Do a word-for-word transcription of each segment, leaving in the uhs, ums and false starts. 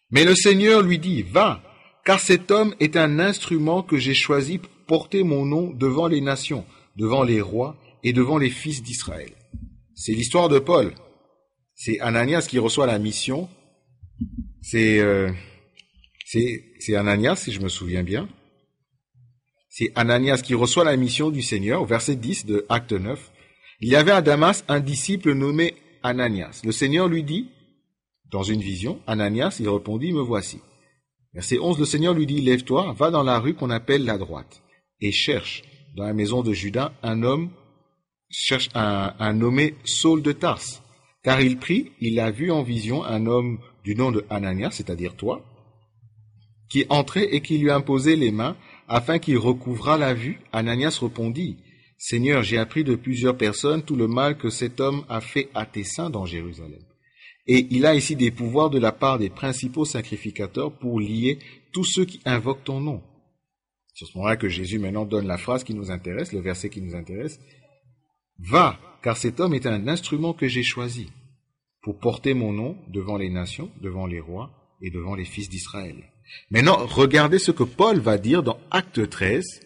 Mais le Seigneur lui dit, va, car cet homme est un instrument que j'ai choisi pour porter mon nom devant les nations, devant les rois et devant les fils d'Israël. C'est l'histoire de Paul. C'est Ananias qui reçoit la mission. C'est, euh, c'est, c'est Ananias, si je me souviens bien. C'est Ananias qui reçoit la mission du Seigneur, au verset dix de Acte neuf. Il y avait à Damas un disciple nommé Ananias. Le Seigneur lui dit, dans une vision, Ananias, il répondit, me voici. Verset onze, le Seigneur lui dit, lève-toi, va dans la rue qu'on appelle la droite, et cherche dans la maison de Judas un homme, cherche un, un nommé Saul de Tarse. Car il prie, il a vu en vision un homme du nom de Ananias, c'est-à-dire toi, qui entrait et qui lui imposait les mains afin qu'il recouvrât la vue. Ananias répondit, Seigneur, j'ai appris de plusieurs personnes tout le mal que cet homme a fait à tes saints dans Jérusalem. Et il a ici des pouvoirs de la part des principaux sacrificateurs pour lier tous ceux qui invoquent ton nom. C'est à ce moment-là que Jésus maintenant donne la phrase qui nous intéresse, le verset qui nous intéresse. Va, car cet homme est un instrument que j'ai choisi pour porter mon nom devant les nations, devant les rois et devant les fils d'Israël. Maintenant, regardez ce que Paul va dire dans Acte treize,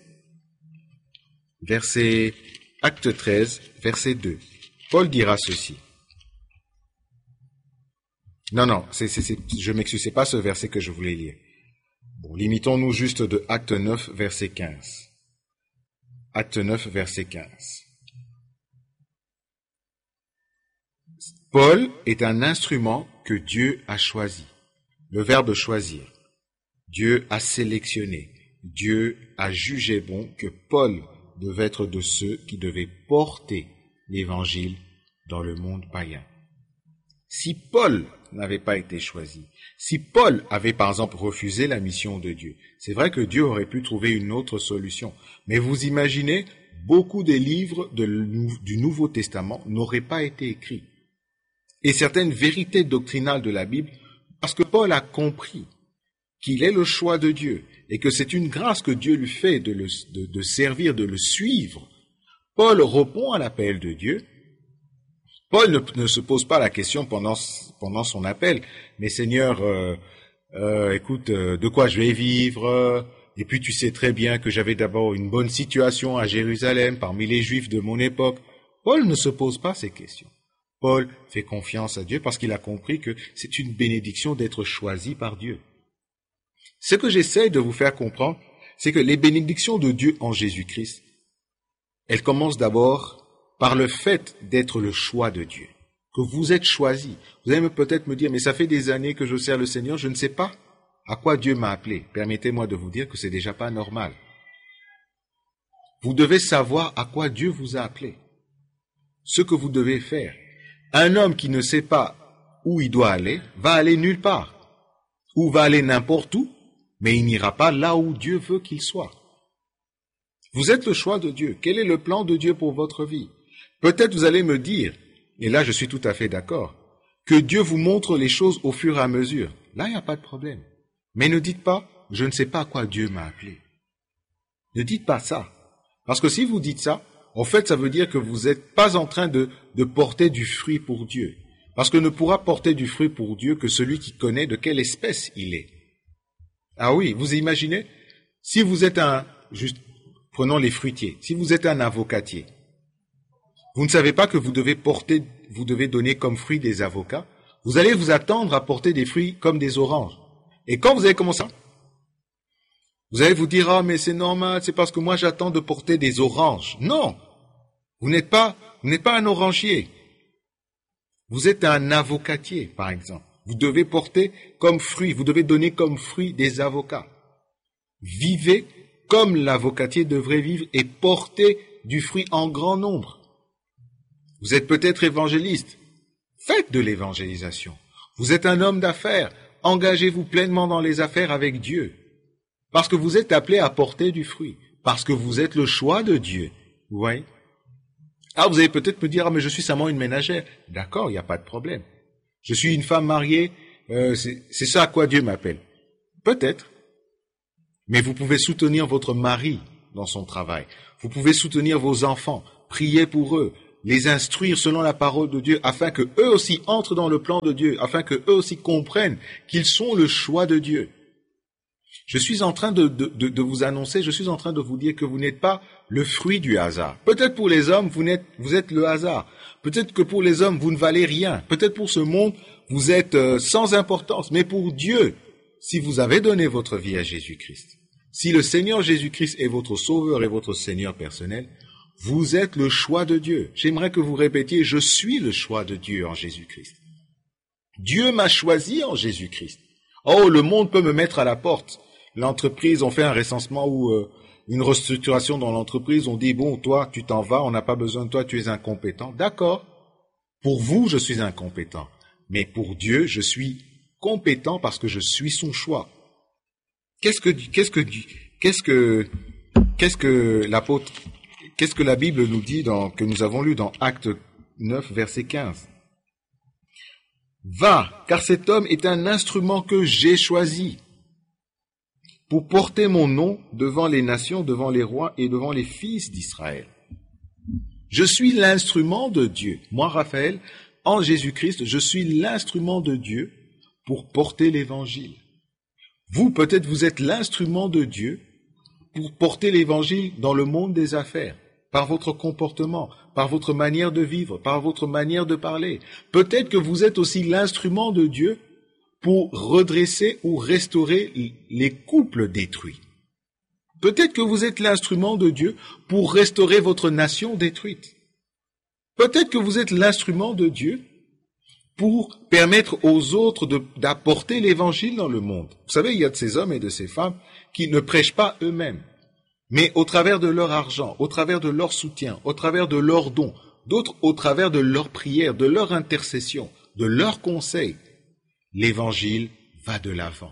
verset, Acte treize, verset deux. Paul dira ceci. Non, non, c'est, c'est, c'est, je m'excuse, c'est pas ce verset que je voulais lire. Bon, limitons-nous juste de Acte neuf, verset quinze. Acte neuf, verset quinze. Paul est un instrument que Dieu a choisi. Le verbe choisir. Dieu a sélectionné. Dieu a jugé bon que Paul devait être de ceux qui devaient porter l'évangile dans le monde païen. Si Paul n'avait pas été choisi, si Paul avait par exemple refusé la mission de Dieu, c'est vrai que Dieu aurait pu trouver une autre solution. Mais vous imaginez, beaucoup des livres de, du Nouveau Testament n'auraient pas été écrits. Et certaines vérités doctrinales de la Bible, parce que Paul a compris qu'il est le choix de Dieu et que c'est une grâce que Dieu lui fait de, le, de, de servir, de le suivre. Paul répond à l'appel de Dieu. Paul ne, ne se pose pas la question pendant, pendant son appel, mais Seigneur, euh, euh, écoute, euh, de quoi je vais vivre? Et puis tu sais très bien que j'avais d'abord une bonne situation à Jérusalem parmi les Juifs de mon époque. Paul ne se pose pas ces questions. Paul fait confiance à Dieu parce qu'il a compris que c'est une bénédiction d'être choisi par Dieu. Ce que j'essaie de vous faire comprendre, c'est que les bénédictions de Dieu en Jésus-Christ, elles commencent d'abord par le fait d'être le choix de Dieu, que vous êtes choisi. Vous allez peut-être me dire, mais ça fait des années que je sers le Seigneur, je ne sais pas à quoi Dieu m'a appelé. Permettez-moi de vous dire que c'est déjà pas normal. Vous devez savoir à quoi Dieu vous a appelé, ce que vous devez faire. Un homme qui ne sait pas où il doit aller, va aller nulle part, ou va aller n'importe où, mais il n'ira pas là où Dieu veut qu'il soit. Vous êtes le choix de Dieu. Quel est le plan de Dieu pour votre vie? Peut-être vous allez me dire, et là je suis tout à fait d'accord, que Dieu vous montre les choses au fur et à mesure. Là, il n'y a pas de problème. Mais ne dites pas, je ne sais pas à quoi Dieu m'a appelé. Ne dites pas ça. Parce que si vous dites ça, en fait, ça veut dire que vous n'êtes pas en train de, de porter du fruit pour Dieu. Parce que ne pourra porter du fruit pour Dieu que celui qui connaît de quelle espèce il est. Ah oui, vous imaginez, si vous êtes un, juste, prenons les fruitiers, si vous êtes un avocatier, vous ne savez pas que vous devez porter, vous devez donner comme fruit des avocats, vous allez vous attendre à porter des fruits comme des oranges. Et quand vous allez commencer, vous allez vous dire, ah, mais c'est normal, c'est parce que moi j'attends de porter des oranges. Non! Vous n'êtes pas, vous n'êtes pas un orangier. Vous êtes un avocatier, par exemple. Vous devez porter comme fruit, vous devez donner comme fruit des avocats. Vivez comme l'avocatier devrait vivre et porter du fruit en grand nombre. Vous êtes peut-être évangéliste. Faites de l'évangélisation. Vous êtes un homme d'affaires. Engagez-vous pleinement dans les affaires avec Dieu. Parce que vous êtes appelé à porter du fruit. Parce que vous êtes le choix de Dieu. Vous voyez? Ah, vous allez peut-être me dire, ah, mais je suis seulement une ménagère. D'accord, il n'y a pas de problème. Je suis une femme mariée, euh, c'est, c'est ça à quoi Dieu m'appelle. Peut-être. Mais vous pouvez soutenir votre mari dans son travail. Vous pouvez soutenir vos enfants, prier pour eux, les instruire selon la parole de Dieu, afin que eux aussi entrent dans le plan de Dieu, afin que eux aussi comprennent qu'ils sont le choix de Dieu. Je suis en train de, de, de, de vous annoncer, je suis en train de vous dire que vous n'êtes pas le fruit du hasard. Peut-être pour les hommes, vous n'êtes, vous êtes le hasard. Peut-être que pour les hommes, vous ne valez rien. Peut-être pour ce monde, vous êtes euh, sans importance. Mais pour Dieu, si vous avez donné votre vie à Jésus-Christ, si le Seigneur Jésus-Christ est votre sauveur et votre Seigneur personnel, vous êtes le choix de Dieu. J'aimerais que vous répétiez, je suis le choix de Dieu en Jésus-Christ. Dieu m'a choisi en Jésus-Christ. Oh, le monde peut me mettre à la porte. L'entreprise, on fait un recensement ou euh, une restructuration dans l'entreprise, on dit, bon, toi, tu t'en vas, on n'a pas besoin de toi, tu es incompétent. D'accord. Pour vous, je suis incompétent. Mais pour Dieu, je suis compétent parce que je suis son choix. Qu'est-ce que, qu'est-ce que, qu'est-ce que, qu'est-ce que l'apôtre, qu'est-ce que la Bible nous dit dans, que nous avons lu dans Actes neuf, verset quinze? Va, car cet homme est un instrument que j'ai choisi pour porter mon nom devant les nations, devant les rois et devant les fils d'Israël. Je suis l'instrument de Dieu. Moi, Raphaël, en Jésus-Christ, je suis l'instrument de Dieu pour porter l'évangile. Vous, peut-être, vous êtes l'instrument de Dieu pour porter l'évangile dans le monde des affaires, par votre comportement, par votre manière de vivre, par votre manière de parler. Peut-être que vous êtes aussi l'instrument de Dieu pour redresser ou restaurer les couples détruits. Peut-être que vous êtes l'instrument de Dieu pour restaurer votre nation détruite. Peut-être que vous êtes l'instrument de Dieu pour permettre aux autres de, d'apporter l'évangile dans le monde. Vous savez, il y a de ces hommes et de ces femmes qui ne prêchent pas eux-mêmes, mais au travers de leur argent, au travers de leur soutien, au travers de leurs dons, d'autres au travers de leurs prières, de leur intercession, de leurs conseils, l'évangile va de l'avant.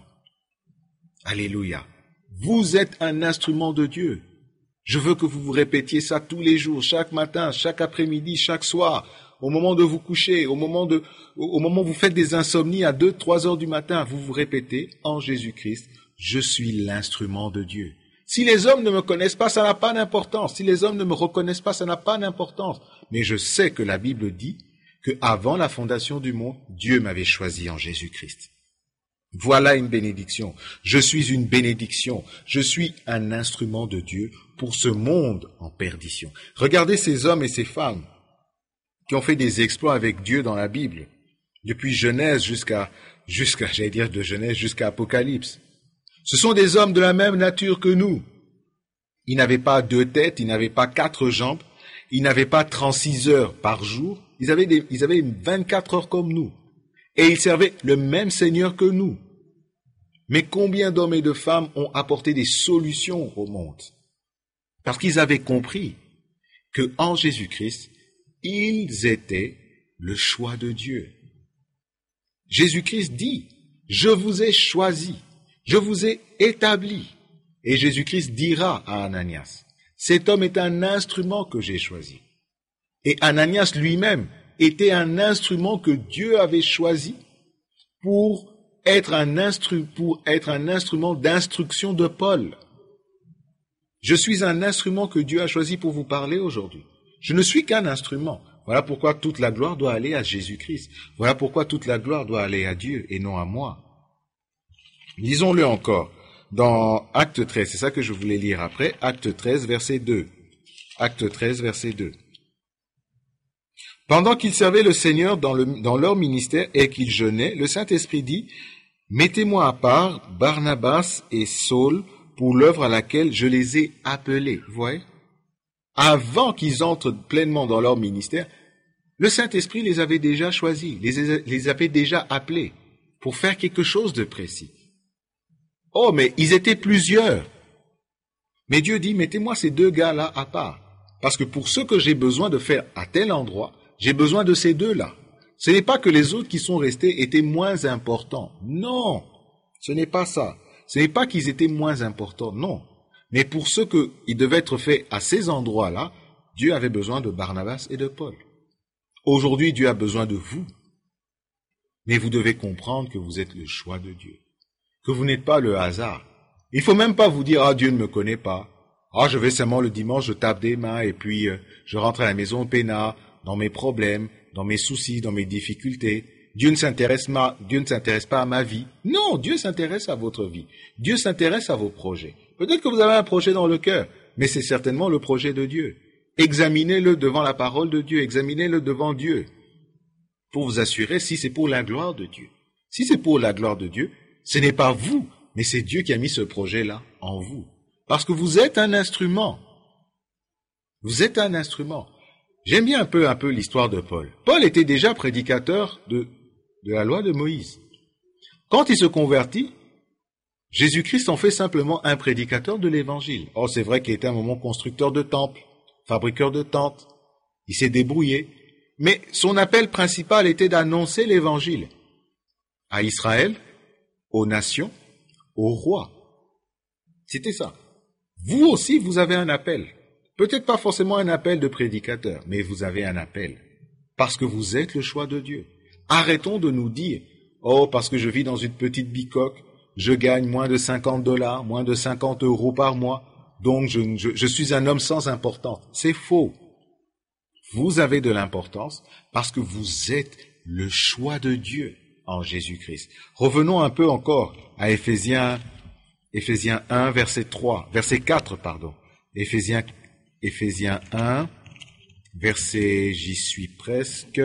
Alléluia. Vous êtes un instrument de Dieu. Je veux que vous vous répétiez ça tous les jours, chaque matin, chaque après-midi, chaque soir, au moment de vous coucher, au moment de, au moment où vous faites des insomnies à deux, trois heures du matin, vous vous répétez, en Jésus-Christ, je suis l'instrument de Dieu. Si les hommes ne me connaissent pas, ça n'a pas d'importance. Si les hommes ne me reconnaissent pas, ça n'a pas d'importance. Mais je sais que la Bible dit que avant la fondation du monde, Dieu m'avait choisi en Jésus-Christ. Voilà une bénédiction. Je suis une bénédiction. Je suis un instrument de Dieu pour ce monde en perdition. Regardez ces hommes et ces femmes qui ont fait des exploits avec Dieu dans la Bible, depuis Genèse jusqu'à, jusqu'à, j'allais dire de Genèse jusqu'à Apocalypse. Ce sont des hommes de la même nature que nous. Ils n'avaient pas deux têtes, ils n'avaient pas quatre jambes, ils n'avaient pas trente-six heures par jour, ils avaient, des, ils avaient vingt-quatre heures comme nous. Et ils servaient le même Seigneur que nous. Mais combien d'hommes et de femmes ont apporté des solutions au monde? Parce qu'ils avaient compris que en Jésus-Christ, ils étaient le choix de Dieu. Jésus-Christ dit, je vous ai choisi, je vous ai établi. Et Jésus-Christ dira à Ananias, cet homme est un instrument que j'ai choisi. Et Ananias lui-même était un instrument que Dieu avait choisi pour être un, instru- pour être un instrument d'instruction de Paul. Je suis un instrument que Dieu a choisi pour vous parler aujourd'hui. Je ne suis qu'un instrument. Voilà pourquoi toute la gloire doit aller à Jésus-Christ. Voilà pourquoi toute la gloire doit aller à Dieu et non à moi. Lisons-le encore dans Acte treize. C'est ça que je voulais lire après. Acte treize, verset deux. Acte treize, verset deux. Pendant qu'ils servaient le Seigneur dans, le, dans leur ministère et qu'ils jeûnaient, le Saint-Esprit dit, « Mettez-moi à part Barnabas et Saul pour l'œuvre à laquelle je les ai appelés. » Vous voyez? Avant qu'ils entrent pleinement dans leur ministère, le Saint-Esprit les avait déjà choisis, les, les avait déjà appelés pour faire quelque chose de précis. Oh, mais ils étaient plusieurs. Mais Dieu dit, mettez-moi ces deux gars-là à part. Parce que pour ce que j'ai besoin de faire à tel endroit, j'ai besoin de ces deux-là. Ce n'est pas que les autres qui sont restés étaient moins importants. Non, ce n'est pas ça. Ce n'est pas qu'ils étaient moins importants, non. Mais pour ce qui devait être fait à ces endroits-là, Dieu avait besoin de Barnabas et de Paul. Aujourd'hui, Dieu a besoin de vous. Mais vous devez comprendre que vous êtes le choix de Dieu. Que vous n'êtes pas le hasard. Il ne faut même pas vous dire, ah, Dieu ne me connaît pas. Ah, je vais seulement le dimanche, je tape des mains et puis euh, je rentre à la maison, pénard. dans mes problèmes, dans mes soucis, dans mes difficultés. Dieu ne s'intéresse ma, Dieu ne s'intéresse pas à ma vie. Non, Dieu s'intéresse à votre vie. Dieu s'intéresse à vos projets. Peut-être que vous avez un projet dans le cœur, mais c'est certainement le projet de Dieu. Examinez-le devant la parole de Dieu, examinez-le devant Dieu, pour vous assurer si c'est pour la gloire de Dieu. Si c'est pour la gloire de Dieu, ce n'est pas vous, mais c'est Dieu qui a mis ce projet-là en vous. Parce que vous êtes un instrument. Vous êtes un instrument. J'aime bien un peu, un peu l'histoire de Paul. Paul était déjà prédicateur de, de la loi de Moïse. Quand il se convertit, Jésus-Christ en fait simplement un prédicateur de l'évangile. Or, c'est vrai qu'il était un moment constructeur de temples, fabriqueur de tentes. Il s'est débrouillé. Mais son appel principal était d'annoncer l'évangile à Israël, aux nations, aux rois. C'était ça. Vous aussi, vous avez un appel. Peut-être pas forcément un appel de prédicateur, mais vous avez un appel. Parce que vous êtes le choix de Dieu. Arrêtons de nous dire, oh, parce que je vis dans une petite bicoque, je gagne moins de cinquante dollars, moins de cinquante euros par mois, donc je, je, je suis un homme sans importance. C'est faux. Vous avez de l'importance parce que vous êtes le choix de Dieu en Jésus-Christ. Revenons un peu encore à Éphésiens, Éphésiens un, verset trois, verset quatre, pardon. Éphésiens, Éphésiens un, verset, j'y suis presque.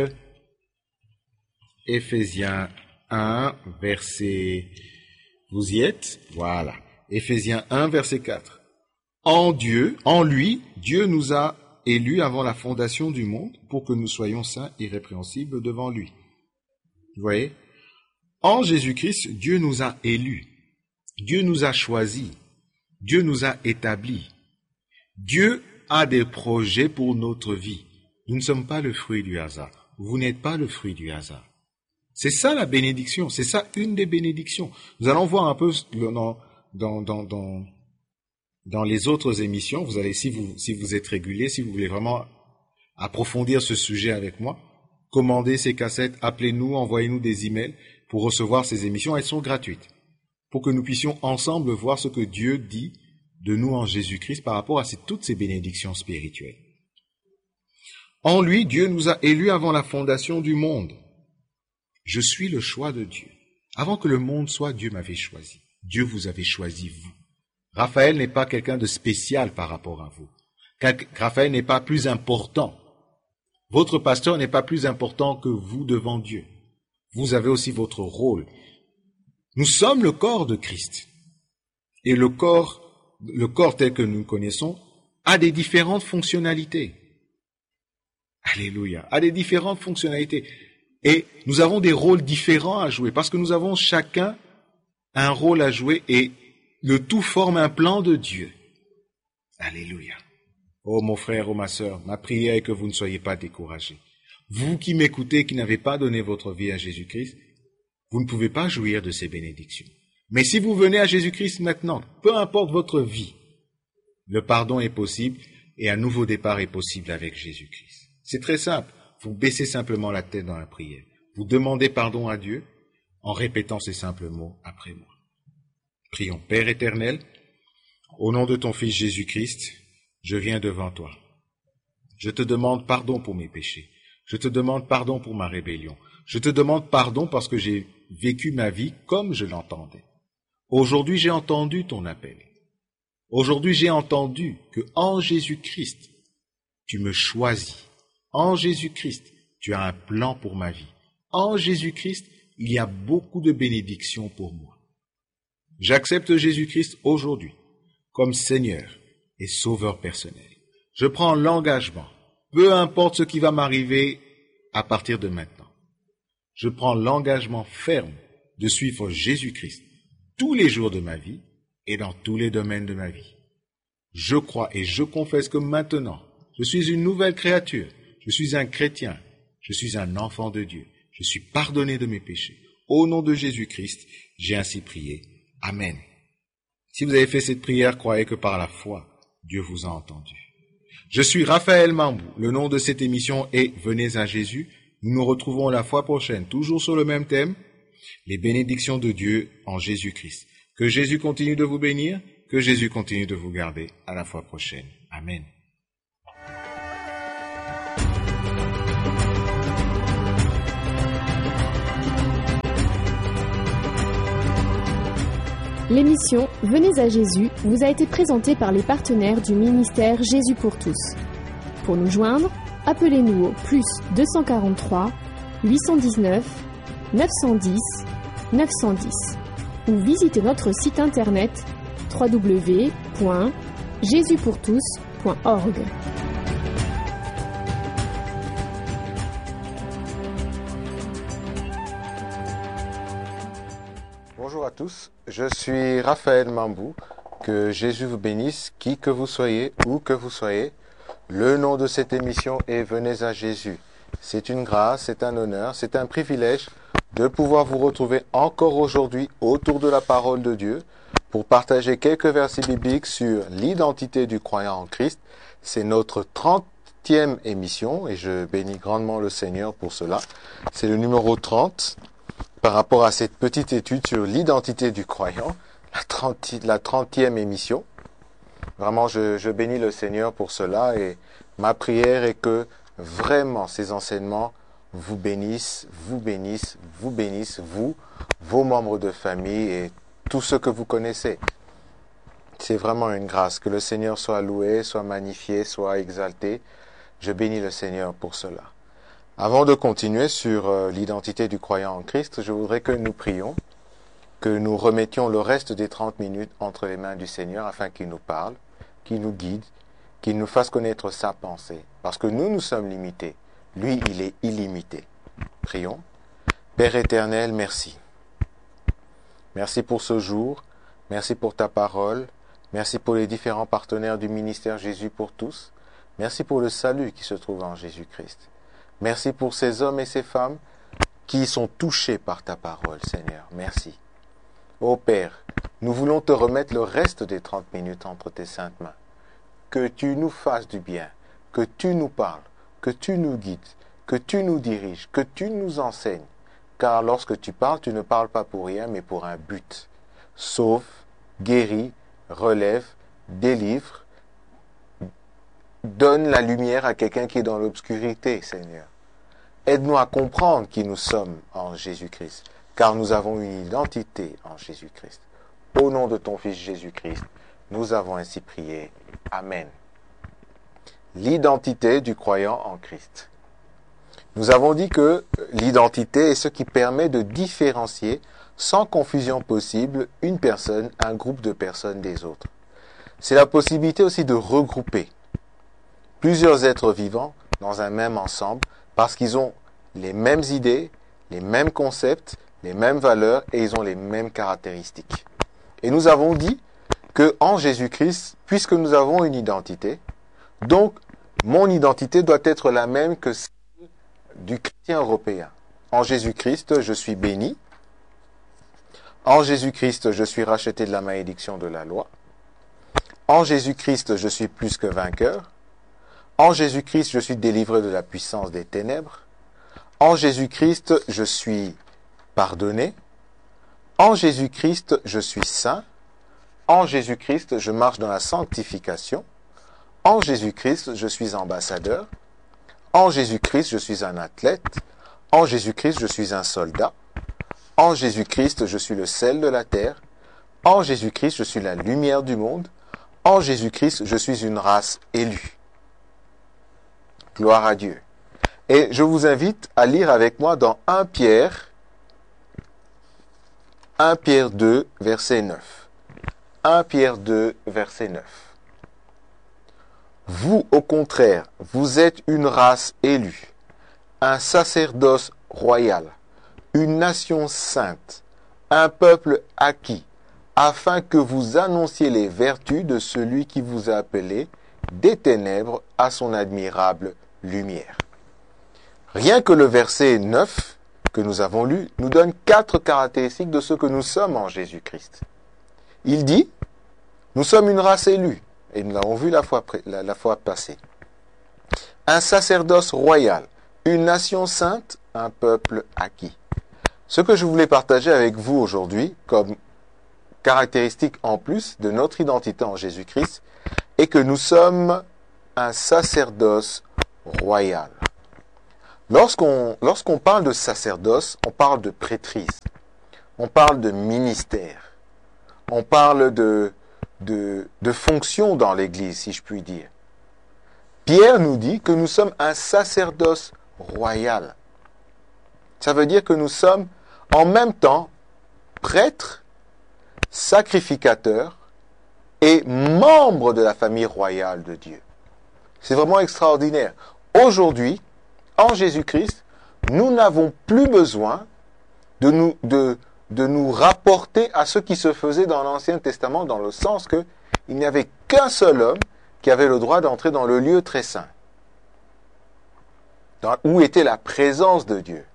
Éphésiens un, verset, vous y êtes? Voilà. Éphésiens un, verset quatre. En Dieu, en lui, Dieu nous a élus avant la fondation du monde pour que nous soyons saints, irrépréhensibles devant lui. Vous voyez? En Jésus-Christ, Dieu nous a élus. Dieu nous a choisis. Dieu nous a établis. Dieu a des projets pour notre vie. Nous ne sommes pas le fruit du hasard. Vous n'êtes pas le fruit du hasard. C'est ça la bénédiction. C'est ça une des bénédictions. Nous allons voir un peu dans, dans, dans, dans, dans les autres émissions. Vous allez, si vous, si vous êtes régulier, si vous voulez vraiment approfondir ce sujet avec moi, commandez ces cassettes, appelez-nous, envoyez-nous des emails pour recevoir ces émissions. Elles sont gratuites. Pour que nous puissions ensemble voir ce que Dieu dit de nous en Jésus-Christ par rapport à ces, toutes ces bénédictions spirituelles. En lui, Dieu nous a élus avant la fondation du monde. Je suis le choix de Dieu. Avant que le monde soit, Dieu m'avait choisi. Dieu vous avait choisi, vous. Raphaël n'est pas quelqu'un de spécial par rapport à vous. Raphaël n'est pas plus important. Votre pasteur n'est pas plus important que vous devant Dieu. Vous avez aussi votre rôle. Nous sommes le corps de Christ. Et le corps, le corps tel que nous le connaissons, a des différentes fonctionnalités. Alléluia. A des différentes fonctionnalités. Et nous avons des rôles différents à jouer parce que nous avons chacun un rôle à jouer et le tout forme un plan de Dieu. Alléluia. Oh mon frère, oh ma sœur, ma prière est que vous ne soyez pas découragés. Vous qui m'écoutez, qui n'avez pas donné votre vie à Jésus-Christ, vous ne pouvez pas jouir de ces bénédictions. Mais si vous venez à Jésus-Christ maintenant, peu importe votre vie, le pardon est possible et un nouveau départ est possible avec Jésus-Christ. C'est très simple. Vous baissez simplement la tête dans la prière. Vous demandez pardon à Dieu en répétant ces simples mots après moi. Prions. Père éternel, au nom de ton Fils Jésus-Christ, je viens devant toi. Je te demande pardon pour mes péchés. Je te demande pardon pour ma rébellion. Je te demande pardon parce que j'ai vécu ma vie comme je l'entendais. Aujourd'hui, j'ai entendu ton appel. Aujourd'hui, j'ai entendu que en Jésus-Christ, tu me choisis. En Jésus-Christ, tu as un plan pour ma vie. En Jésus-Christ, il y a beaucoup de bénédictions pour moi. J'accepte Jésus-Christ aujourd'hui comme Seigneur et Sauveur personnel. Je prends l'engagement, peu importe ce qui va m'arriver à partir de maintenant. Je prends l'engagement ferme de suivre Jésus-Christ tous les jours de ma vie et dans tous les domaines de ma vie. Je crois et je confesse que maintenant, je suis une nouvelle créature. Je suis un chrétien. Je suis un enfant de Dieu. Je suis pardonné de mes péchés. Au nom de Jésus-Christ, j'ai ainsi prié. Amen. Si vous avez fait cette prière, croyez que par la foi, Dieu vous a entendu. Je suis Raphaël Mambou. Le nom de cette émission est Venez à Jésus. Nous nous retrouvons la fois prochaine, toujours sur le même thème, les bénédictions de Dieu en Jésus-Christ. Que Jésus continue de vous bénir, que Jésus continue de vous garder. À la fois prochaine. Amen. L'émission Venez à Jésus vous a été présentée par les partenaires du ministère Jésus pour tous. Pour nous joindre, appelez-nous au plus deux cent quarante-trois huit cent dix-neuf neuf cent dix neuf cent dix ou visitez notre site internet w w w point jésus pour tous point org. Bonjour à tous, je suis Raphaël Mambou. Que Jésus vous bénisse, qui que vous soyez, où que vous soyez. Le nom de cette émission est Venez à Jésus. C'est une grâce, c'est un honneur, c'est un privilège de pouvoir vous retrouver encore aujourd'hui autour de la parole de Dieu pour partager quelques versets bibliques sur l'identité du croyant en Christ. C'est notre trentième émission et je bénis grandement le Seigneur pour cela. C'est le numéro trente par rapport à cette petite étude sur l'identité du croyant, la, trente, la trentième émission. Vraiment, je, je bénis le Seigneur pour cela et ma prière est que vraiment ces enseignements vous bénissent, vous bénissent, vous bénissent, vous, vos membres de famille et tous ceux que vous connaissez. C'est vraiment une grâce. Que le Seigneur soit loué, soit magnifié, soit exalté. Je bénis le Seigneur pour cela. Avant de continuer sur euh, l'identité du croyant en Christ, je voudrais que nous prions, que nous remettions le reste des trente minutes entre les mains du Seigneur afin qu'il nous parle, qu'il nous guide, qu'il nous fasse connaître sa pensée. Parce que nous, nous sommes limités. Lui, il est illimité. Prions. Père éternel, merci. Merci pour ce jour. Merci pour ta parole. Merci pour les différents partenaires du ministère Jésus pour tous. Merci pour le salut qui se trouve en Jésus-Christ. Merci pour ces hommes et ces femmes qui sont touchés par ta parole, Seigneur. Merci. Ô Père, nous voulons te remettre le reste des trente minutes entre tes saintes mains. Que tu nous fasses du bien, que tu nous parles, que tu nous guides, que tu nous diriges, que tu nous enseignes. Car lorsque tu parles, tu ne parles pas pour rien, mais pour un but. Sauve, guéris, relève, délivre, donne la lumière à quelqu'un qui est dans l'obscurité, Seigneur. Aide-nous à comprendre qui nous sommes en Jésus-Christ, car nous avons une identité en Jésus-Christ. Au nom de ton Fils Jésus-Christ, nous avons ainsi prié. Amen. L'identité du croyant en Christ. Nous avons dit que l'identité est ce qui permet de différencier, sans confusion possible, une personne, un groupe de personnes des autres. C'est la possibilité aussi de regrouper plusieurs êtres vivants dans un même ensemble parce qu'ils ont les mêmes idées, les mêmes concepts, les mêmes valeurs et ils ont les mêmes caractéristiques. Et nous avons dit que en Jésus-Christ, puisque nous avons une identité, donc mon identité doit être la même que celle du chrétien européen. En Jésus-Christ, je suis béni. En Jésus-Christ, je suis racheté de la malédiction de la loi. En Jésus-Christ, je suis plus que vainqueur. En Jésus-Christ, je suis délivré de la puissance des ténèbres. En Jésus-Christ, je suis pardonné. En Jésus-Christ, je suis saint. En Jésus-Christ, je marche dans la sanctification. En Jésus-Christ, je suis ambassadeur. En Jésus-Christ, je suis un athlète. En Jésus-Christ, je suis un soldat. En Jésus-Christ, je suis le sel de la terre. En Jésus-Christ, je suis la lumière du monde. En Jésus-Christ, je suis une race élue. Gloire à Dieu. Et je vous invite à lire avec moi dans un Pierre, un Pierre deux, verset neuf. un Pierre deux, verset neuf. Vous, au contraire, vous êtes une race élue, un sacerdoce royal, une nation sainte, un peuple acquis, afin que vous annonciez les vertus de celui qui vous a appelé des ténèbres à son admirable lumière. Rien que le verset neuf que nous avons lu nous donne quatre caractéristiques de ce que nous sommes en Jésus-Christ. Il dit, nous sommes une race élue, et nous l'avons vu la fois, la, la fois passée. Un sacerdoce royal, une nation sainte, un peuple acquis. Ce que je voulais partager avec vous aujourd'hui, comme caractéristique en plus de notre identité en Jésus-Christ, est que nous sommes un sacerdoce royal. Lorsqu'on, lorsqu'on parle de sacerdoce, on parle de prêtrise, on parle de ministère, on parle de, de, de fonction dans l'Église, si je puis dire. Pierre nous dit que nous sommes un sacerdoce royal. Ça veut dire que nous sommes en même temps prêtres, sacrificateurs et membres de la famille royale de Dieu. C'est vraiment extraordinaire. Aujourd'hui, en Jésus-Christ, nous n'avons plus besoin de nous, de, de nous rapporter à ce qui se faisait dans l'Ancien Testament, dans le sens que il n'y avait qu'un seul homme qui avait le droit d'entrer dans le lieu très saint, dans, où était la présence de Dieu.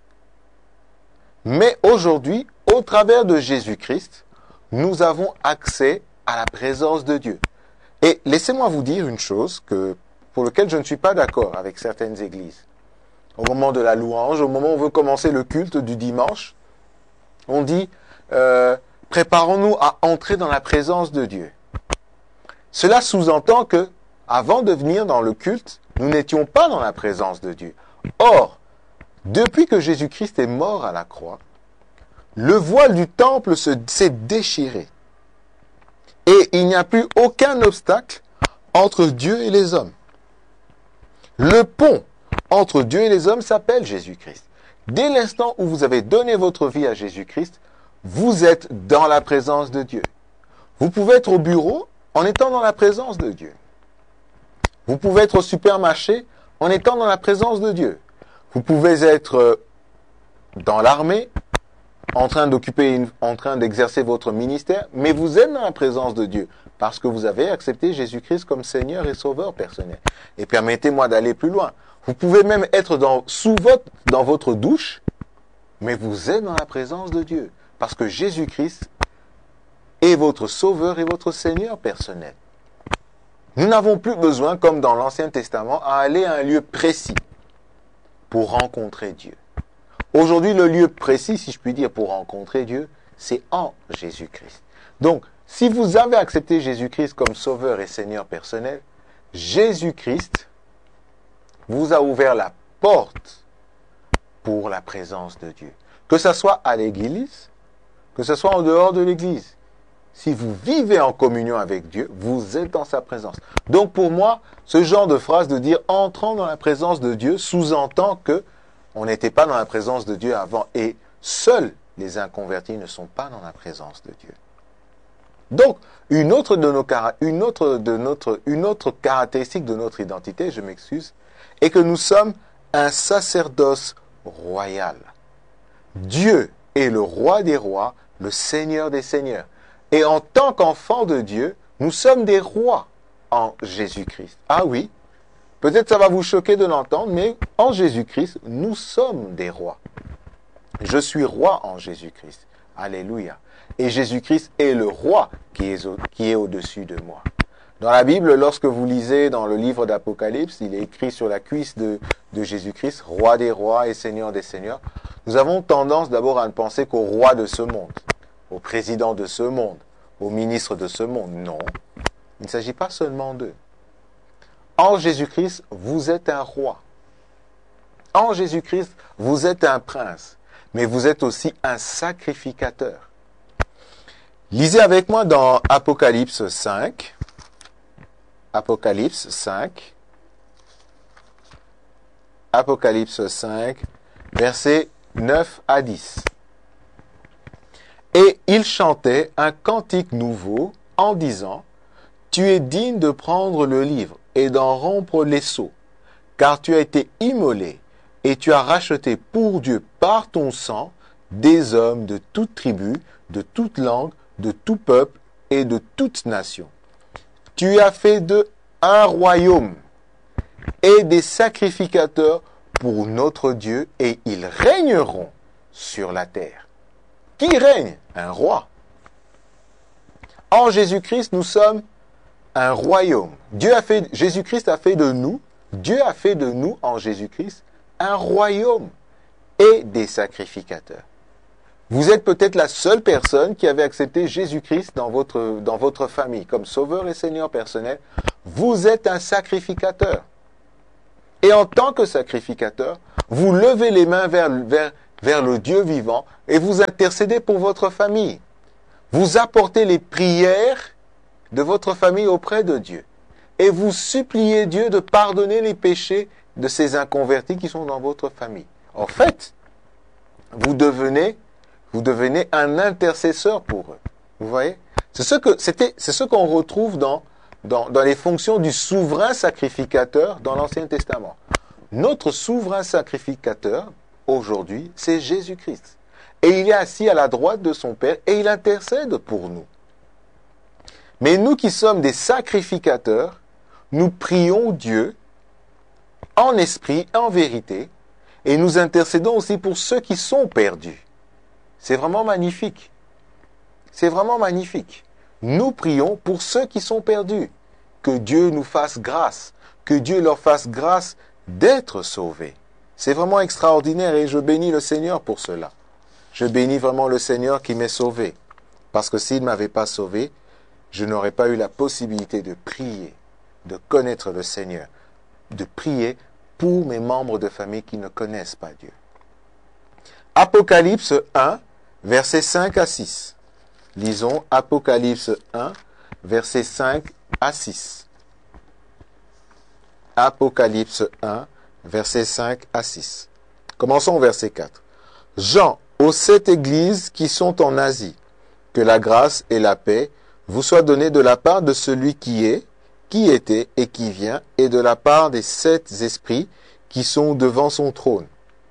Mais aujourd'hui, au travers de Jésus-Christ, nous avons accès à la présence de Dieu. Et laissez-moi vous dire une chose que, pour laquelle je ne suis pas d'accord avec certaines églises. Au moment de la louange, au moment où on veut commencer le culte du dimanche, on dit euh, « Préparons-nous à entrer dans la présence de Dieu ». Cela sous-entend que, avant de venir dans le culte, nous n'étions pas dans la présence de Dieu. Or, depuis que Jésus-Christ est mort à la croix, le voile du temple se, s'est déchiré. Et il n'y a plus aucun obstacle entre Dieu et les hommes. Le pont entre Dieu et les hommes s'appelle Jésus-Christ. Dès l'instant où vous avez donné votre vie à Jésus-Christ, vous êtes dans la présence de Dieu. Vous pouvez être au bureau en étant dans la présence de Dieu. Vous pouvez être au supermarché en étant dans la présence de Dieu. Vous pouvez être dans l'armée, en train d'occuper, une, en train d'exercer votre ministère, mais vous êtes dans la présence de Dieu, parce que vous avez accepté Jésus-Christ comme Seigneur et Sauveur personnel. Et permettez-moi d'aller plus loin. Vous pouvez même être dans, sous votre, dans votre douche, mais vous êtes dans la présence de Dieu, parce que Jésus-Christ est votre Sauveur et votre Seigneur personnel. Nous n'avons plus besoin, comme dans l'Ancien Testament, à aller à un lieu précis pour rencontrer Dieu. Aujourd'hui, le lieu précis, si je puis dire, pour rencontrer Dieu, c'est en Jésus-Christ. Donc, si vous avez accepté Jésus-Christ comme Sauveur et Seigneur personnel, Jésus-Christ vous a ouvert la porte pour la présence de Dieu. Que ce soit à l'Église, que ce soit en dehors de l'Église. Si vous vivez en communion avec Dieu, vous êtes dans sa présence. Donc pour moi, ce genre de phrase de dire « entrant dans la présence de Dieu » sous-entend que on n'était pas dans la présence de Dieu avant. Et seuls les inconvertis ne sont pas dans la présence de Dieu. Donc, une autre, de nos, une, autre de notre, une autre caractéristique de notre identité, je m'excuse, est que nous sommes un sacerdoce royal. Dieu est le roi des rois, le Seigneur des seigneurs. Et en tant qu'enfants de Dieu, nous sommes des rois en Jésus-Christ. Ah oui, peut-être ça va vous choquer de l'entendre, mais en Jésus-Christ, nous sommes des rois. Je suis roi en Jésus-Christ. Alléluia. Et Jésus-Christ est le roi qui est, au, qui est au-dessus de moi. Dans la Bible, lorsque vous lisez dans le livre d'Apocalypse, il est écrit sur la cuisse de, de Jésus-Christ, roi des rois et seigneur des seigneurs. Nous avons tendance d'abord à ne penser qu'au roi de ce monde, au président de ce monde, au ministre de ce monde. Non, il ne s'agit pas seulement d'eux. En Jésus-Christ, vous êtes un roi. En Jésus-Christ, vous êtes un prince, mais vous êtes aussi un sacrificateur. Lisez avec moi dans Apocalypse cinq. Apocalypse cinq. Apocalypse cinq, versets neuf à dix. Et il chantait un cantique nouveau en disant « Tu es digne de prendre le livre et d'en rompre les sceaux, car tu as été immolé et tu as racheté pour Dieu par ton sang des hommes de toute tribu, de toute langue, de tout peuple et de toute nation. Tu as fait d'eux un royaume et des sacrificateurs pour notre Dieu, et ils régneront sur la terre. » Qui règne? Un roi. En Jésus-Christ, nous sommes un royaume. Dieu a fait, Jésus-Christ a fait de nous, Dieu a fait de nous en Jésus-Christ un royaume et des sacrificateurs. Vous êtes peut-être la seule personne qui avait accepté Jésus-Christ dans votre, dans votre famille comme Sauveur et Seigneur personnel. Vous êtes un sacrificateur. Et en tant que sacrificateur, vous levez les mains vers, vers, vers le Dieu vivant et vous intercédez pour votre famille. Vous apportez les prières de votre famille auprès de Dieu. Et vous suppliez Dieu de pardonner les péchés de ces inconvertis qui sont dans votre famille. En fait, vous devenez, vous devenez un intercesseur pour eux. Vous voyez? C'est ce que, c'était, c'est ce qu'on retrouve dans, dans, dans les fonctions du souverain sacrificateur dans l'Ancien Testament. Notre souverain sacrificateur, aujourd'hui, c'est Jésus-Christ. Et il est assis à la droite de son Père et il intercède pour nous. Mais nous qui sommes des sacrificateurs, nous prions Dieu en esprit, en vérité, et nous intercédons aussi pour ceux qui sont perdus. C'est vraiment magnifique. C'est vraiment magnifique. Nous prions pour ceux qui sont perdus. Que Dieu nous fasse grâce, que Dieu leur fasse grâce d'être sauvés. C'est vraiment extraordinaire et je bénis le Seigneur pour cela. Je bénis vraiment le Seigneur qui m'est sauvé. Parce que s'il ne m'avait pas sauvé, je n'aurais pas eu la possibilité de prier, de connaître le Seigneur, de prier pour mes membres de famille qui ne connaissent pas Dieu. Apocalypse un, versets cinq à six. Lisons Apocalypse un, versets cinq à six. Apocalypse un, versets cinq à six. Commençons au verset quatre. Jean, aux sept églises qui sont en Asie, que la grâce et la paix vous soient données de la part de celui qui est, qui était et qui vient, et de la part des sept esprits qui sont devant son trône.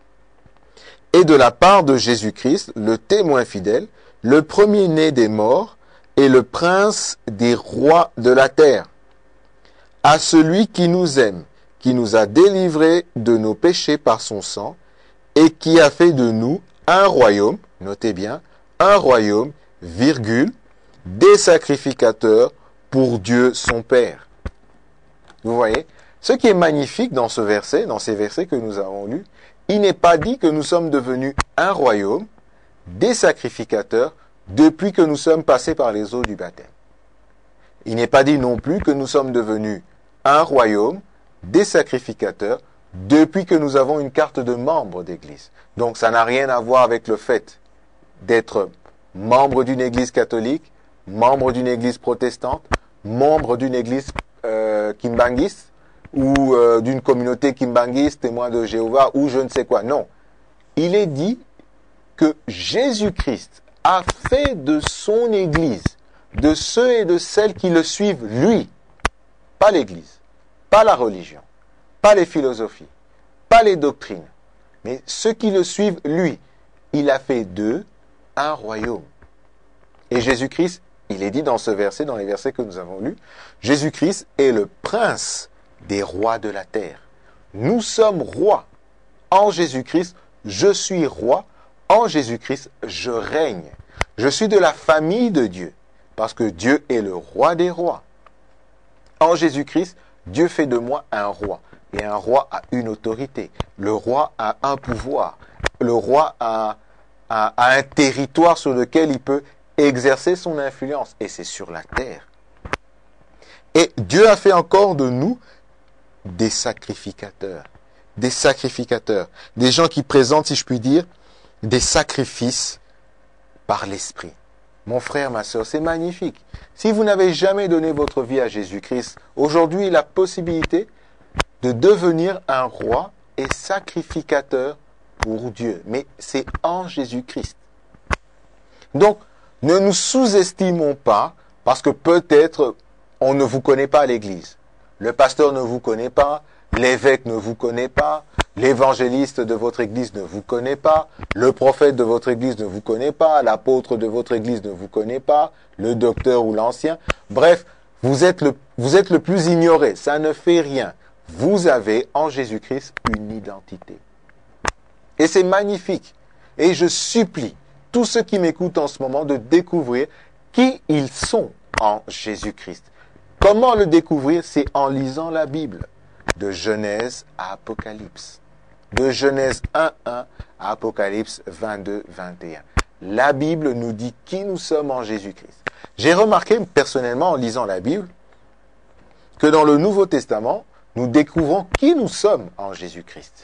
Et de la part de Jésus-Christ, le témoin fidèle, le premier-né des morts, et le prince des rois de la terre. À celui qui nous aime, qui nous a délivrés de nos péchés par son sang, et qui a fait de nous un royaume, notez bien, un royaume, virgule, des sacrificateurs pour Dieu son Père. Vous voyez, ce qui est magnifique dans ce verset, dans ces versets que nous avons lus, il n'est pas dit que nous sommes devenus un royaume, des sacrificateurs, depuis que nous sommes passés par les eaux du baptême. Il n'est pas dit non plus que nous sommes devenus un royaume, des sacrificateurs, depuis que nous avons une carte de membre d'église. Donc ça n'a rien à voir avec le fait d'être membre d'une église catholique, membre d'une église protestante, membre d'une église euh, kimbangiste, ou euh, d'une communauté kimbangiste, témoin de Jéhovah, ou je ne sais quoi. Non. Il est dit que Jésus-Christ a fait de son église, de ceux et de celles qui le suivent, lui, pas l'église, pas la religion, pas les philosophies, pas les doctrines, mais ceux qui le suivent, lui, il a fait d'eux un royaume. Et Jésus-Christ, il est dit dans ce verset, dans les versets que nous avons lus, Jésus-Christ est le prince des rois de la terre. Nous sommes rois. En Jésus-Christ, je suis roi. En Jésus-Christ, je règne. Je suis de la famille de Dieu, parce que Dieu est le roi des rois. En Jésus-Christ, Dieu fait de moi un roi. Et un roi a une autorité. Le roi a un pouvoir. Le roi a, a, a un territoire sur lequel il peut exercer son influence. Et c'est sur la terre. Et Dieu a fait encore de nous des sacrificateurs. Des sacrificateurs. Des gens qui présentent, si je puis dire, des sacrifices par l'esprit. Mon frère, ma sœur, c'est magnifique. Si vous n'avez jamais donné votre vie à Jésus-Christ, aujourd'hui, la possibilité de devenir un roi et sacrificateur pour Dieu. Mais c'est en Jésus-Christ. Donc, ne nous sous-estimons pas, parce que peut-être on ne vous connaît pas à l'église. Le pasteur ne vous connaît pas, l'évêque ne vous connaît pas, l'évangéliste de votre église ne vous connaît pas, le prophète de votre église ne vous connaît pas, l'apôtre de votre église ne vous connaît pas, le docteur ou l'ancien. Bref, vous êtes le, vous êtes le plus ignoré, ça ne fait rien. Vous avez en Jésus-Christ une identité. Et c'est magnifique. Et je supplie tous ceux qui m'écoutent en ce moment de découvrir qui ils sont en Jésus-Christ. Comment le découvrir? C'est en lisant la Bible. De Genèse à Apocalypse. De Genèse un un à Apocalypse vingt-deux vingt et un. La Bible nous dit qui nous sommes en Jésus-Christ. J'ai remarqué personnellement en lisant la Bible que dans le Nouveau Testament, nous découvrons qui nous sommes en Jésus-Christ.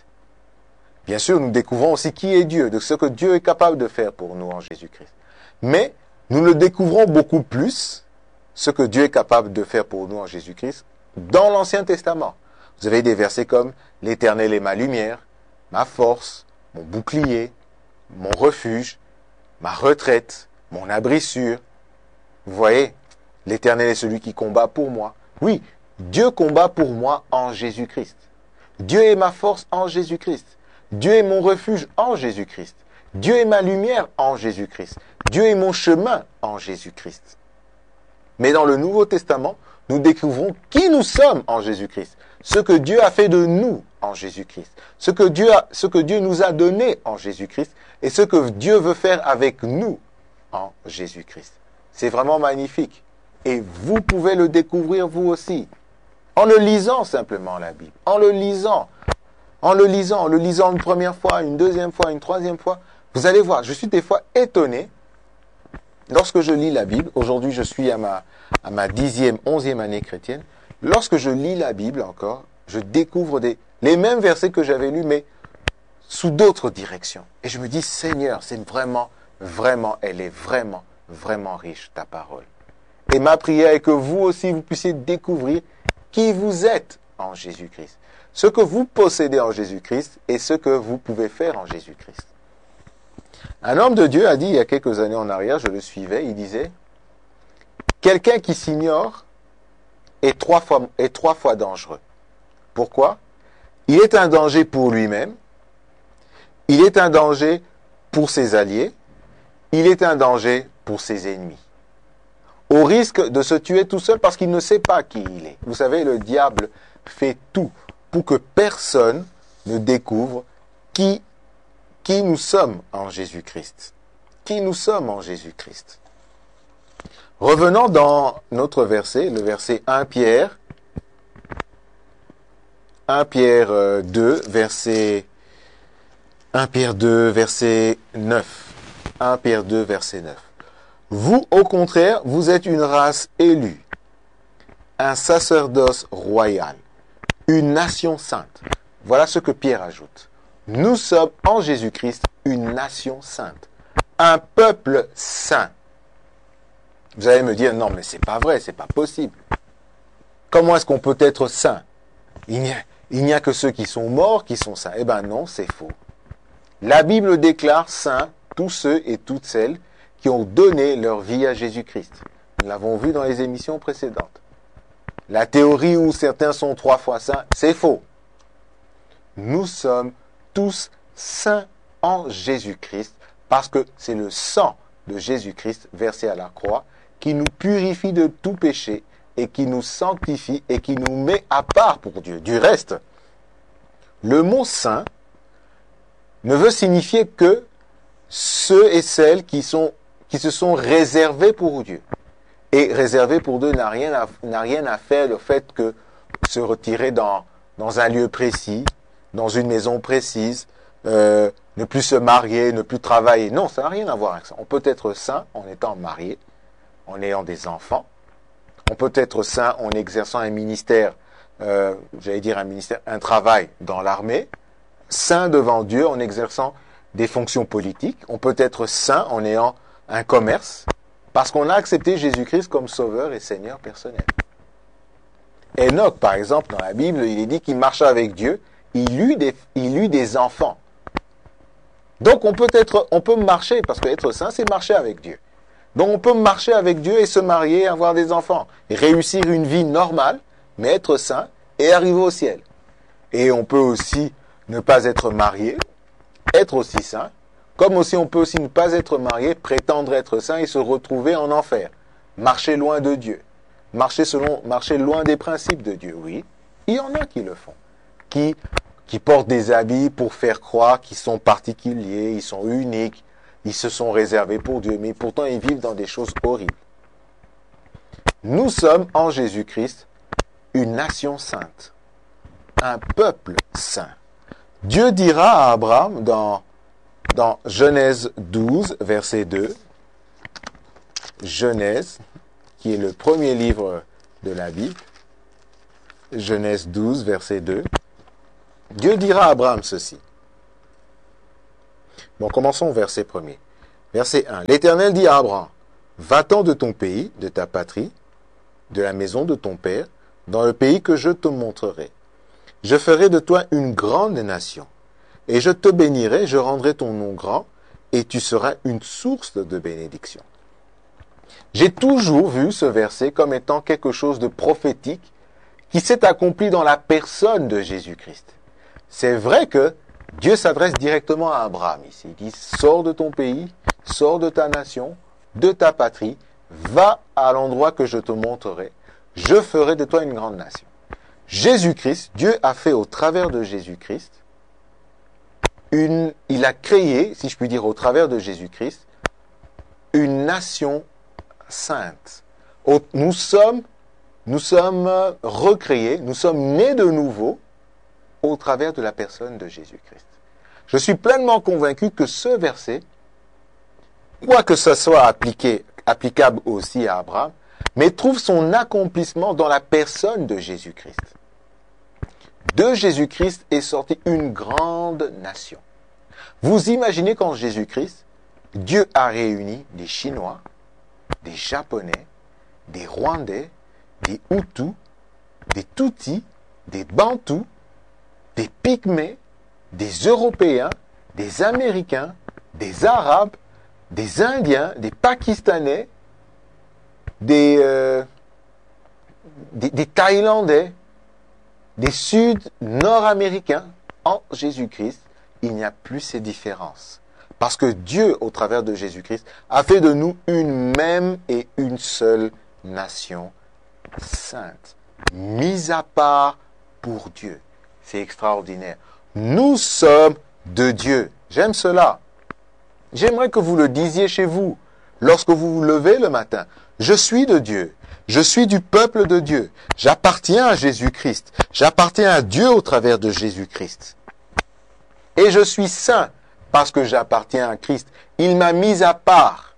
Bien sûr, nous découvrons aussi qui est Dieu, de ce que Dieu est capable de faire pour nous en Jésus-Christ. Mais nous le découvrons beaucoup plus, ce que Dieu est capable de faire pour nous en Jésus-Christ, dans l'Ancien Testament. Vous avez des versets comme « L'Éternel est ma lumière, ma force, mon bouclier, mon refuge, ma retraite, mon abri sûr. » Vous voyez, l'Éternel est celui qui combat pour moi. Oui, Dieu combat pour moi en Jésus-Christ. Dieu est ma force en Jésus-Christ. Dieu est mon refuge en Jésus-Christ. Dieu est ma lumière en Jésus-Christ. Dieu est mon chemin en Jésus-Christ. Mais dans le Nouveau Testament, nous découvrons qui nous sommes en Jésus-Christ. Ce que Dieu a fait de nous en Jésus-Christ. Ce que Dieu a, ce que Dieu nous a donné en Jésus-Christ. Et ce que Dieu veut faire avec nous en Jésus-Christ. C'est vraiment magnifique. Et vous pouvez le découvrir vous aussi. En le lisant simplement la Bible. En le lisant. En le lisant. En le lisant une première fois, une deuxième fois, une troisième fois. Vous allez voir, je suis des fois étonné. Lorsque je lis la Bible, aujourd'hui je suis à ma, à ma dixième, onzième année chrétienne. Lorsque je lis la Bible encore, je découvre des, les mêmes versets que j'avais lus, mais sous d'autres directions. Et je me dis, Seigneur, c'est vraiment, vraiment, elle est vraiment, vraiment riche, ta parole. Et ma prière est que vous aussi, vous puissiez découvrir qui vous êtes en Jésus-Christ. Ce que vous possédez en Jésus-Christ et ce que vous pouvez faire en Jésus-Christ. Un homme de Dieu a dit, il y a quelques années en arrière, je le suivais, il disait, quelqu'un qui s'ignore est trois fois, est trois fois dangereux. Pourquoi? Il est un danger pour lui-même, il est un danger pour ses alliés, il est un danger pour ses ennemis. Au risque de se tuer tout seul parce qu'il ne sait pas qui il est. Vous savez, le diable fait tout pour que personne ne découvre qui, qui nous sommes en Jésus-Christ. Qui nous sommes en Jésus-Christ. Revenons dans notre verset, le verset un Pierre, un Pierre deux, verset, un Pierre deux, verset neuf. un Pierre deux, verset neuf. Vous, au contraire, vous êtes une race élue, un sacerdoce royal, une nation sainte. Voilà ce que Pierre ajoute. Nous sommes en Jésus-Christ une nation sainte, un peuple saint. Vous allez me dire, non, mais c'est pas vrai, c'est pas possible. Comment est-ce qu'on peut être saint? Il n'y a, il n'y a que ceux qui sont morts qui sont saints. Eh bien non, c'est faux. La Bible déclare saints tous ceux et toutes celles qui ont donné leur vie à Jésus-Christ. Nous l'avons vu dans les émissions précédentes. La théorie où certains sont trois fois saints, c'est faux. Nous sommes tous saints en Jésus-Christ parce que c'est le sang de Jésus-Christ versé à la croix qui nous purifie de tout péché et qui nous sanctifie et qui nous met à part pour Dieu. Du reste, le mot saint ne veut signifier que ceux et celles qui sont qui se sont réservés pour Dieu. Et réservés pour Dieu n'a rien à, n'a rien à faire le fait que se retirer dans, dans un lieu précis, dans une maison précise, euh, ne plus se marier, ne plus travailler. Non, ça n'a rien à voir avec ça. On peut être saint en étant marié, en ayant des enfants. On peut être saint en exerçant un ministère, euh, j'allais dire un ministère, un travail dans l'armée. Saint devant Dieu en exerçant des fonctions politiques. On peut être saint en ayant un commerce, parce qu'on a accepté Jésus-Christ comme sauveur et Seigneur personnel. Enoch, par exemple, dans la Bible, il est dit qu'il marcha avec Dieu, il eut des, il eut des enfants. Donc on peut être, on peut marcher, parce qu'être saint, c'est marcher avec Dieu. Donc on peut marcher avec Dieu et se marier, avoir des enfants, et réussir une vie normale, mais être saint et arriver au ciel. Et on peut aussi ne pas être marié, être aussi saint, comme aussi on peut aussi ne pas être marié, prétendre être saint et se retrouver en enfer. Marcher loin de Dieu. Marcher selon, marcher loin des principes de Dieu. Oui, il y en a qui le font. Qui, qui portent des habits pour faire croire qu'ils sont particuliers, ils sont uniques, ils se sont réservés pour Dieu, mais pourtant ils vivent dans des choses horribles. Nous sommes en Jésus-Christ une nation sainte. Un peuple saint. Dieu dira à Abraham dans Dans Genèse douze, verset deux, Genèse, qui est le premier livre de la Bible, Genèse douze, verset deux, Dieu dira à Abraham ceci. Bon, commençons au verset premier. Verset un. L'Éternel dit à Abraham, Va-t'en de ton pays, de ta patrie, de la maison de ton père, dans le pays que je te montrerai. Je ferai de toi une grande nation, et je te bénirai, je rendrai ton nom grand, et tu seras une source de bénédiction. J'ai toujours vu ce verset comme étant quelque chose de prophétique qui s'est accompli dans la personne de Jésus-Christ. C'est vrai que Dieu s'adresse directement à Abraham ici. Il dit, sors de ton pays, sors de ta nation, de ta patrie, va à l'endroit que je te montrerai, je ferai de toi une grande nation. Jésus-Christ, Dieu a fait au travers de Jésus-Christ, une, il a créé, si je puis dire, au travers de Jésus-Christ, une nation sainte. Nous sommes, nous sommes recréés, nous sommes nés de nouveau au travers de la personne de Jésus-Christ. Je suis pleinement convaincu que ce verset, quoi que ce soit appliqué, applicable aussi à Abraham, mais trouve son accomplissement dans la personne de Jésus-Christ. De Jésus-Christ est sortie une grande nation. Vous imaginez qu'en Jésus-Christ, Dieu a réuni des Chinois, des Japonais, des Rwandais, des Hutus, des Tutsis, des Bantous, des Pygmées, des Européens, des Américains, des Arabes, des Indiens, des Pakistanais, des, euh, des, des Thaïlandais, des Sud-Nord-Américains. En Jésus-Christ, il n'y a plus ces différences. Parce que Dieu, au travers de Jésus-Christ, a fait de nous une même et une seule nation sainte, mise à part pour Dieu. C'est extraordinaire. Nous sommes de Dieu. J'aime cela. J'aimerais que vous le disiez chez vous, lorsque vous vous levez le matin. Je suis de Dieu. Je suis du peuple de Dieu. J'appartiens à Jésus-Christ. J'appartiens à Dieu au travers de Jésus-Christ. Et je suis saint parce que j'appartiens à Christ. Il m'a mis à part.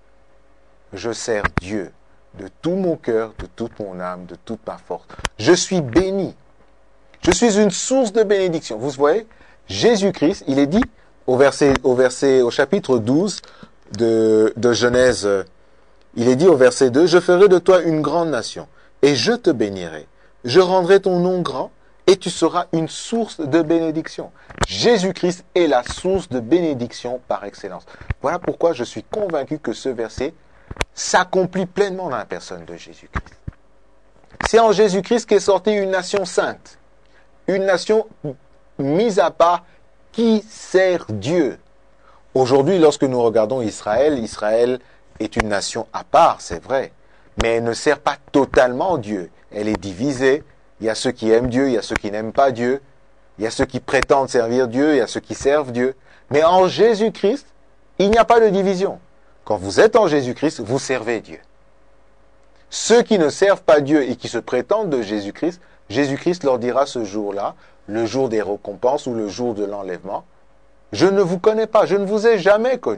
Je sers Dieu de tout mon cœur, de toute mon âme, de toute ma force. Je suis béni. Je suis une source de bénédiction. Vous voyez, Jésus-Christ, il est dit au verset, au verset, au chapitre douze de, de Genèse, il est dit au verset deux, « Je ferai de toi une grande nation, et je te bénirai. Je rendrai ton nom grand, et tu seras une source de bénédiction. » Jésus-Christ est la source de bénédiction par excellence. Voilà pourquoi je suis convaincu que ce verset s'accomplit pleinement dans la personne de Jésus-Christ. C'est en Jésus-Christ qu'est sortie une nation sainte, une nation mise à part qui sert Dieu. Aujourd'hui, lorsque nous regardons Israël, Israël est une nation à part, c'est vrai, mais elle ne sert pas totalement Dieu. Elle est divisée. Il y a ceux qui aiment Dieu, il y a ceux qui n'aiment pas Dieu. Il y a ceux qui prétendent servir Dieu, il y a ceux qui servent Dieu. Mais en Jésus-Christ, il n'y a pas de division. Quand vous êtes en Jésus-Christ, vous servez Dieu. Ceux qui ne servent pas Dieu et qui se prétendent de Jésus-Christ, Jésus-Christ leur dira ce jour-là, le jour des récompenses ou le jour de l'enlèvement, « Je ne vous connais pas, je ne vous ai jamais connu. »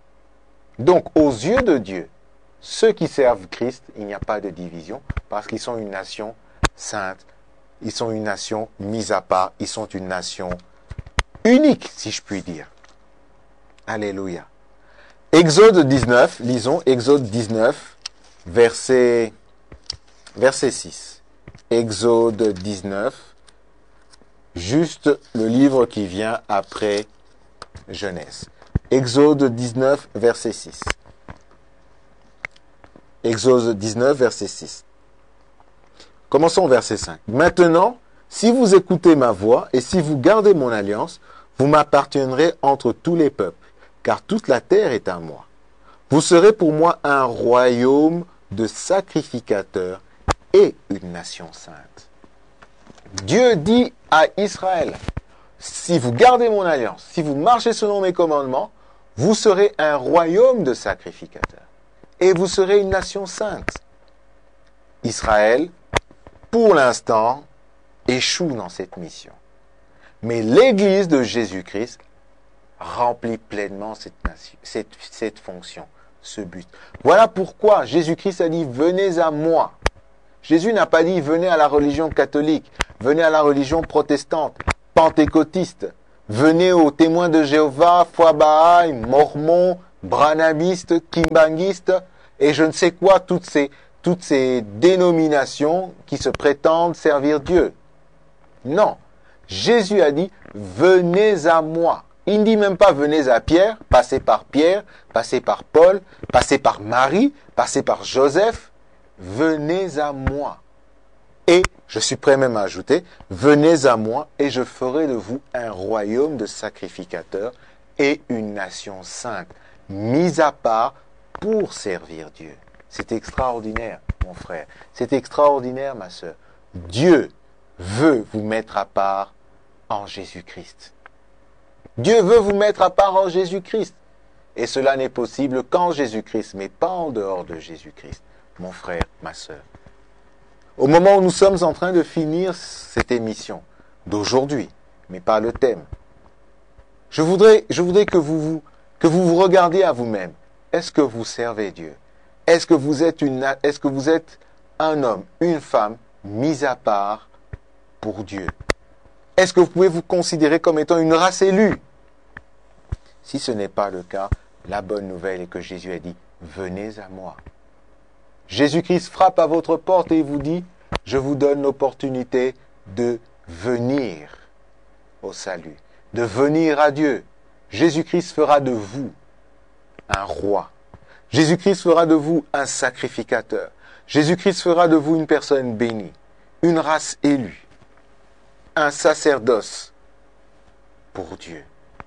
Donc, aux yeux de Dieu, ceux qui servent Christ, il n'y a pas de division parce qu'ils sont une nation sainte, ils sont une nation mise à part, ils sont une nation unique, si je puis dire. Alléluia. Exode dix-neuf, lisons Exode dix-neuf, verset, verset six. Exode dix-neuf, juste le livre qui vient après Genèse. Exode dix-neuf, verset six. Exode dix-neuf, verset six. Commençons au verset cinq. Maintenant, si vous écoutez ma voix et si vous gardez mon alliance, vous m'appartiendrez entre tous les peuples, car toute la terre est à moi. Vous serez pour moi un royaume de sacrificateurs et une nation sainte. Dieu dit à Israël, si vous gardez mon alliance, si vous marchez selon mes commandements, vous serez un royaume de sacrificateurs et vous serez une nation sainte. Israël, pour l'instant, échoue dans cette mission. Mais l'Église de Jésus-Christ remplit pleinement cette, nation, cette, cette fonction, ce but. Voilà pourquoi Jésus-Christ a dit « Venez à moi ». Jésus n'a pas dit « Venez à la religion catholique, venez à la religion protestante, pentecôtiste, venez aux témoins de Jéhovah, foi Baha'i, mormons, branhamistes, kimbanguistes et je ne sais quoi, toutes ces, toutes ces dénominations qui se prétendent servir Dieu. Non. Jésus a dit, venez à moi. Il ne dit même pas, venez à Pierre, passez par Pierre, passez par Paul, passez par Marie, passez par Joseph. Venez à moi. Et, je suis prêt même à ajouter, venez à moi et je ferai de vous un royaume de sacrificateurs et une nation sainte, mise à part pour servir Dieu. C'est extraordinaire, mon frère. C'est extraordinaire, ma sœur. Dieu veut vous mettre à part en Jésus-Christ. Dieu veut vous mettre à part en Jésus-Christ. Et cela n'est possible qu'en Jésus-Christ, mais pas en dehors de Jésus-Christ, mon frère, ma sœur. Au moment où nous sommes en train de finir cette émission d'aujourd'hui, mais pas le thème, je voudrais, je voudrais que vous vous, que vous vous regardiez à vous-même. Est-ce que vous servez Dieu? Est-ce que vous êtes une, est-ce que vous êtes un homme, une femme mis à part pour Dieu? Est-ce que vous pouvez vous considérer comme étant une race élue? Si ce n'est pas le cas, la bonne nouvelle est que Jésus a dit, venez à moi. Jésus-Christ frappe à votre porte et vous dit, je vous donne l'opportunité de venir au salut, de venir à Dieu. Jésus-Christ fera de vous un roi. Jésus-Christ fera de vous un sacrificateur. Jésus-Christ fera de vous une personne bénie, une race élue, un sacerdoce pour Dieu.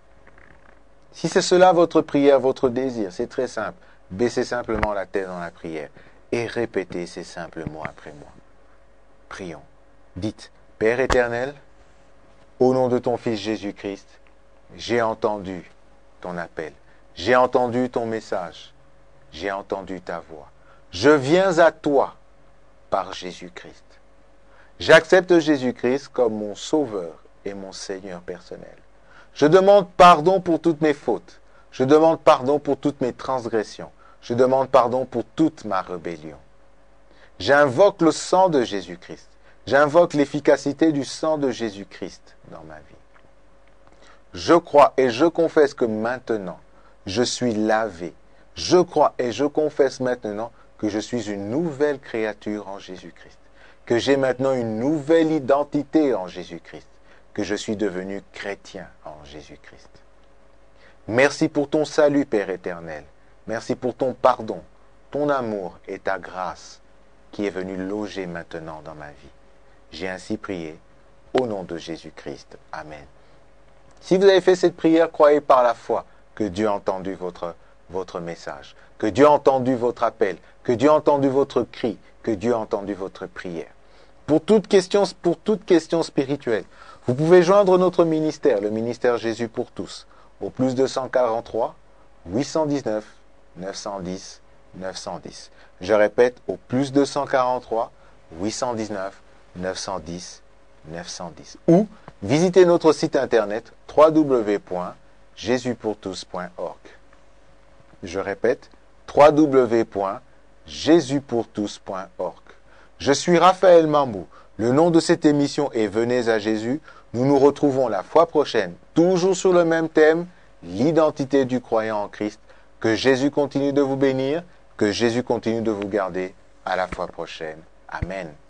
Si c'est cela votre prière, votre désir, c'est très simple. Baissez simplement la tête dans la prière et répétez ces simples mots après moi. Prions. Dites, Père éternel, au nom de ton Fils Jésus-Christ, j'ai entendu ton appel, j'ai entendu ton message, j'ai entendu ta voix. Je viens à toi par Jésus-Christ. J'accepte Jésus-Christ comme mon Sauveur et mon Seigneur personnel. Je demande pardon pour toutes mes fautes. Je demande pardon pour toutes mes transgressions. Je demande pardon pour toute ma rébellion. J'invoque le sang de Jésus-Christ. J'invoque l'efficacité du sang de Jésus-Christ dans ma vie. Je crois et je confesse que maintenant, je suis lavé. Je crois et je confesse maintenant que je suis une nouvelle créature en Jésus-Christ. Que j'ai maintenant une nouvelle identité en Jésus-Christ. Que je suis devenu chrétien en Jésus-Christ. Merci pour ton salut, Père éternel. Merci pour ton pardon, ton amour et ta grâce qui est venue loger maintenant dans ma vie. J'ai ainsi prié au nom de Jésus-Christ. Amen. Si vous avez fait cette prière, croyez par la foi que Dieu a entendu votre, votre message, que Dieu a entendu votre appel, que Dieu a entendu votre cri, que Dieu a entendu votre prière. Pour toute question, pour toute question spirituelle, vous pouvez joindre notre ministère, le ministère Jésus pour tous, au plus deux cent quarante-trois, huit cent dix-neuf, neuf cent dix, neuf cent dix. Je répète, au plus deux cent quarante-trois, huit cent dix-neuf, neuf cent dix, neuf cent dix. Ou visitez notre site internet w w w point jésus pour tous point org. Je répète, w w w point jésus pour tous point org. Je suis Raphaël Mambou. Le nom de cette émission est Venez à Jésus. Nous nous retrouvons la fois prochaine, toujours sur le même thème, l'identité du croyant en Christ. Que Jésus continue de vous bénir, que Jésus continue de vous garder. À la fois prochaine. Amen.